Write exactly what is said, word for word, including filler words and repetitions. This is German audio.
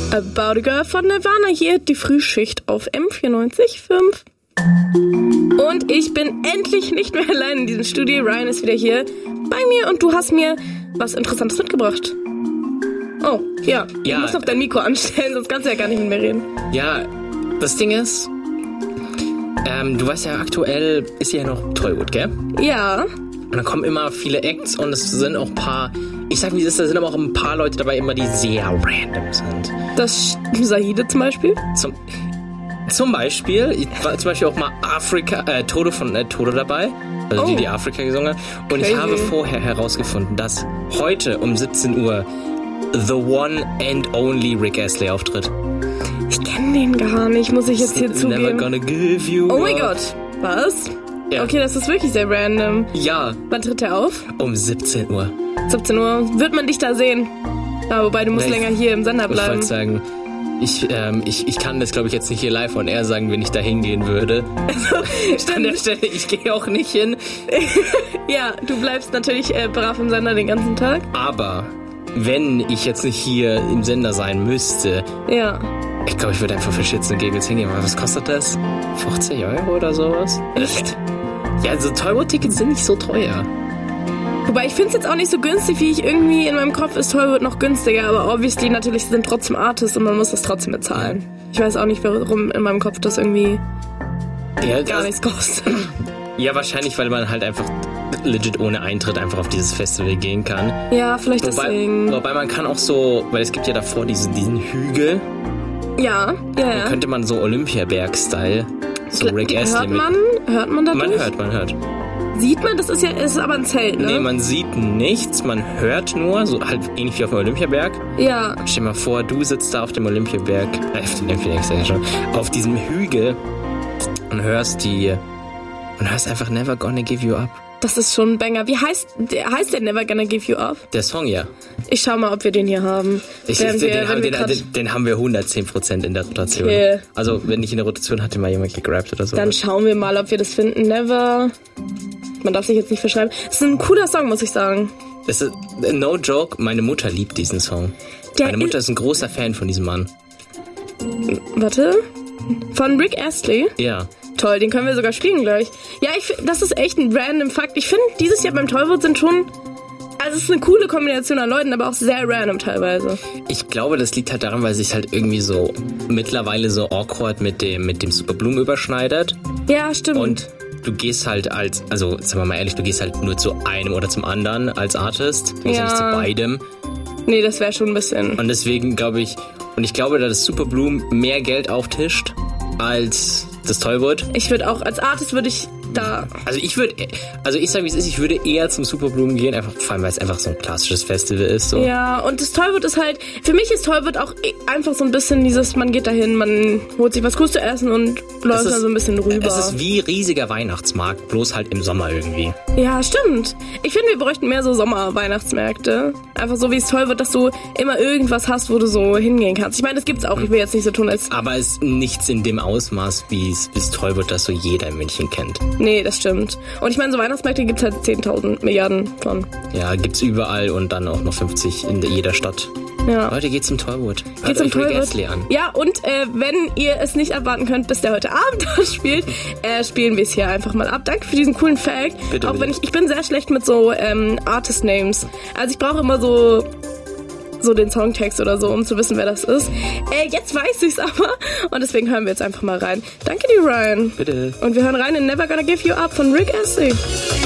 About a Girl von Nirvana, hier die Frühschicht auf M vierundneunzig Komma fünf. Und ich bin endlich nicht mehr allein in diesem Studio. Ryan ist wieder hier bei mir und du hast mir was Interessantes mitgebracht. Oh, ja. ja. Du musst noch dein Mikro anstellen, sonst kannst du ja gar nicht mit mir reden. Ja, das Ding ist, ähm, du weißt ja, aktuell ist ja noch Tollwood, gell? Ja. Und dann kommen immer viele Acts und es sind auch ein paar, ich sag wie es ist, da sind aber auch ein paar Leute dabei immer, die sehr random sind. Das Zahide zum Beispiel? Zum, zum Beispiel, ich war zum Beispiel auch mal Afrika, äh, Toto von äh, Toto dabei, also oh. die, die Afrika gesungen hat. Und Crazy. Ich habe vorher herausgefunden, dass heute um siebzehn Uhr the one and only Rick Astley auftritt. Ich kenne den gar nicht, muss ich jetzt hier zugeben. Never gonna give you Oh mein Gott, was? Ja. Okay, das ist wirklich sehr random. Ja. Wann tritt der auf? Um siebzehn Uhr. siebzehn Uhr. Wird man dich da sehen? Ja, wobei, du musst Na, länger hier im Sender bleiben. Ich wollte sagen, ich, ähm, ich, ich kann das, glaube ich, jetzt nicht hier live on air sagen, wenn ich da hingehen würde. Also, an der Stelle, ich gehe auch nicht hin. Ja, du bleibst natürlich äh, brav im Sender den ganzen Tag. Aber wenn ich jetzt nicht hier im Sender sein müsste... Ja. Ich glaube, ich würde einfach für Shits und Giggles hingehen. Was kostet das? fünfzig Euro oder sowas? Echt? Ja, also Tollwood-Tickets sind nicht so teuer. Wobei, ich finde es jetzt auch nicht so günstig, wie ich irgendwie in meinem Kopf ist Tollwood noch günstiger. Aber obviously, natürlich sind trotzdem Artists und man muss das trotzdem bezahlen. Ich weiß auch nicht, warum in meinem Kopf das irgendwie ja, gar nichts kostet. Ja, wahrscheinlich, weil man halt einfach legit ohne Eintritt einfach auf dieses Festival gehen kann. Ja, vielleicht wobei, deswegen. Wobei man kann auch so, weil es gibt ja davor diesen, diesen Hügel. Ja, ja, ja. Da könnte man so Olympiaberg-Style, so Rick Astley mit... Hört man? Hört man dadurch? Man hört, man hört. Sieht man? Das ist ja ist aber ein Zelt, ne? Nee, man sieht nichts, man hört nur, so halt ähnlich wie auf dem Olympiaberg. Ja. Stell dir mal vor, du sitzt da auf dem Olympiaberg, äh, auf dem Olympiaberg, sag ich schon, auf diesem Hügel und hörst die, und hörst einfach Never Gonna Give You Up. Das ist schon ein Banger. Wie heißt der, heißt der Never Gonna Give You Up? Der Song, ja. Ich schau mal, ob wir den hier haben. Ich, den, wir, den, den, den, den haben wir hundertzehn Prozent in der Rotation. Okay. Also, wenn nicht in der Rotation, hat den mal jemand gegrabt oder so. Dann schauen wir mal, ob wir das finden. Never... Man darf sich jetzt nicht verschreiben. Das ist ein cooler Song, muss ich sagen. Das ist, no joke, meine Mutter liebt diesen Song. Der meine Mutter ist ein großer Fan von diesem Mann. Warte. Von Rick Astley? Ja. Toll, den können wir sogar spielen gleich. Ja, ich find, das ist echt ein random Fakt. Ich finde, dieses Jahr beim Tollwood sind schon... Also es ist eine coole Kombination an Leuten, aber auch sehr random teilweise. Ich glaube, das liegt halt daran, weil sich halt irgendwie so mittlerweile so awkward mit dem, mit dem Superbloom überschneidet. Ja, stimmt. Und du gehst halt als, also sagen wir mal ehrlich, du gehst halt nur zu einem oder zum anderen als Artist. Du gehst ja nicht zu beidem. Nee, das wäre schon ein bisschen... Und deswegen glaube ich, und ich glaube, dass das Superbloom mehr Geld auftischt als das Tollwood. Ich würde auch, als Artist würde ich da... Also ich würde, also ich sage wie es ist, ich würde eher zum Superbloom gehen, einfach, vor allem weil es einfach so ein klassisches Festival ist. So. Ja, und das Tollwood ist halt, für mich ist Tollwood auch einfach so ein bisschen dieses, man geht dahin, man holt sich was Gutes zu essen und läuft da so ein bisschen rüber. Es ist wie riesiger Weihnachtsmarkt, bloß halt im Sommer irgendwie. Ja, stimmt. Ich finde, wir bräuchten mehr so Sommer-Weihnachtsmärkte. Einfach so wie es Tollwood, dass du immer irgendwas hast, wo du so hingehen kannst. Ich meine, das gibt's auch, ich will jetzt nicht so tun, als... Aber es ist nichts in dem Ausmaß, wie es Tollwood, das so jeder in München kennt. Nee, das stimmt. Und ich meine, so Weihnachtsmärkte gibt's halt zehntausend Milliarden von. Ja, gibt's überall und dann auch noch fünfzig in jeder Stadt. Ja. Leute, geht zum Tollwood. Geht zum Tollwood. Ja, und äh, wenn ihr es nicht abwarten könnt, bis der heute Abend da spielt, äh, spielen wir es hier einfach mal ab. Danke für diesen coolen Fact. Bitte, auch bitte. wenn ich, ich bin sehr schlecht mit so ähm, Artist-Names. Also ich brauche immer so... so den Songtext oder so, um zu wissen, wer das ist. Äh, jetzt weiß ich's aber und deswegen hören wir jetzt einfach mal rein. Danke dir, Ryan. Bitte. Und wir hören rein in Never Gonna Give You Up von Rick Astley.